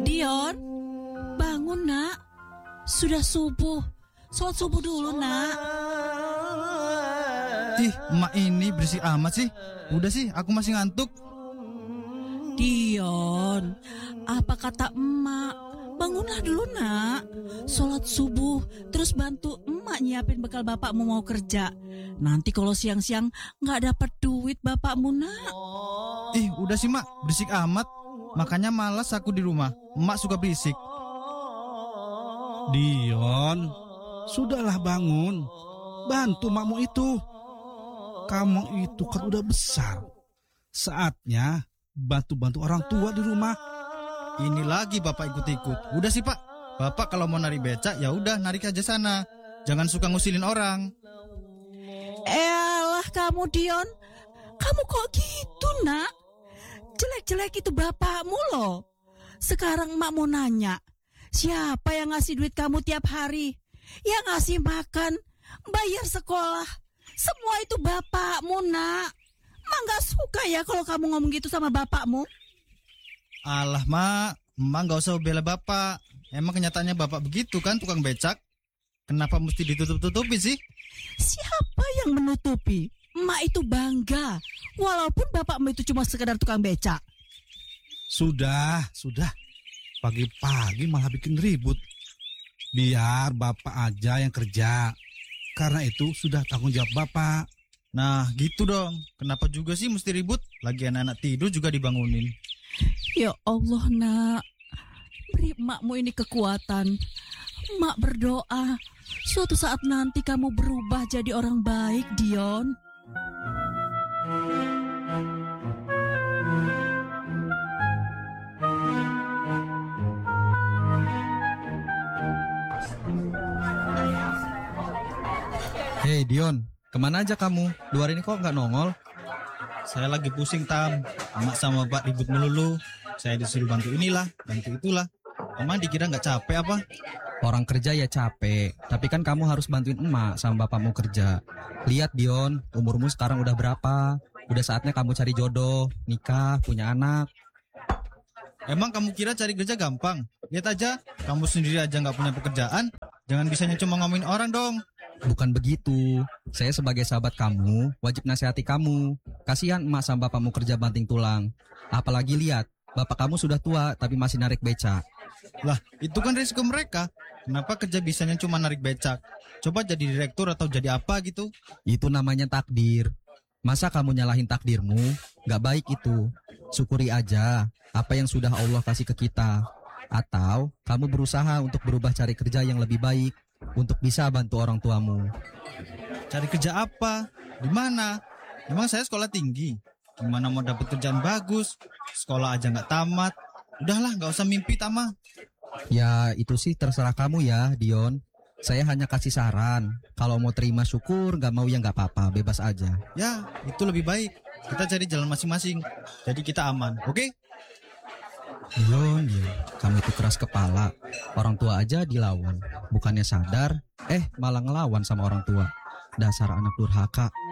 Dion, bangun nak. Sudah subuh. Sholat subuh dulu nak. Ih, emak ini berisik amat sih. Udah sih, aku masih ngantuk. Dion, apa kata emak? Bangunlah dulu nak. Sholat subuh, terus bantu emak nyiapin bekal bapakmu mau kerja. Nanti kalau siang-siang gak dapat duit bapakmu nak. Ih, udah sih mak, berisik amat. Makanya malas aku di rumah. Emak suka berisik. Dion, sudahlah bangun. Bantu makmu itu. Kamu itu kan udah besar. Saatnya bantu-bantu orang tua di rumah. Ini lagi bapak ikut-ikut. Udah sih pak, bapak kalau mau narik becak ya udah narik aja sana. Jangan suka ngusilin orang. Elah kamu Dion, kamu kok gitu nak? Jelek-jelek itu bapakmu loh. Sekarang emak mau nanya, siapa yang ngasih duit kamu tiap hari? Yang ngasih makan, bayar sekolah, semua itu bapakmu nak. Emak gak suka ya kalau kamu ngomong gitu sama bapakmu. Alah mak, emak gak usah bela bapak. Emang kenyataannya bapak begitu kan tukang becak? Kenapa mesti ditutup-tutupi sih? Siapa yang menutupi? Emak itu bangga, walaupun bapakmu itu cuma sekedar tukang becak. Sudah. Pagi-pagi malah bikin ribut. Biar bapak aja yang kerja. Karena itu sudah tanggung jawab bapak. Nah gitu dong. Kenapa juga sih mesti ribut? Lagi anak-anak tidur juga dibangunin. Ya Allah nak, beri emakmu ini kekuatan. Emak berdoa, suatu saat nanti kamu berubah jadi orang baik Dion. Hei Dion, kemana aja kamu? Luar ini kok nggak nongol? Saya lagi pusing Tam. Emak sama bapak ribut melulu. Saya disuruh bantu inilah, bantu itulah. Emang dikira nggak capek apa? Orang kerja ya capek, tapi kan kamu harus bantuin emak sama bapakmu kerja. Lihat Dion, umurmu sekarang udah berapa? Udah saatnya kamu cari jodoh, nikah, punya anak. Emang kamu kira cari kerja gampang? Lihat aja, kamu sendiri aja nggak punya pekerjaan. Jangan bisanya cuma ngomongin orang dong. Bukan begitu. Saya sebagai sahabat kamu, wajib nasihati kamu. Kasihan emak sama bapakmu kerja banting tulang. Apalagi lihat, bapak kamu sudah tua tapi masih narik becak. Lah, itu kan risiko mereka. Kenapa kerja bisanya cuma narik becak? Coba jadi direktur atau jadi apa gitu. Itu namanya takdir. Masa kamu nyalahin takdirmu? Gak baik itu. Syukuri aja apa yang sudah Allah kasih ke kita. Atau kamu berusaha untuk berubah cari kerja yang lebih baik untuk bisa bantu orang tuamu. Cari kerja apa? Di mana? Emang saya sekolah tinggi. Gimana mau dapat kerjaan bagus? Sekolah aja nggak tamat. Udahlah, nggak usah mimpi Tama. Ya itu sih terserah kamu ya Dion. Saya hanya kasih saran. Kalau mau terima syukur, gak mau ya gak apa-apa, bebas aja. Ya, itu lebih baik. Kita cari jalan masing-masing. Jadi kita aman, oke? Dion, kamu itu keras kepala. Orang tua aja dilawan. Bukannya sadar, malah ngelawan sama orang tua. Dasar anak durhaka.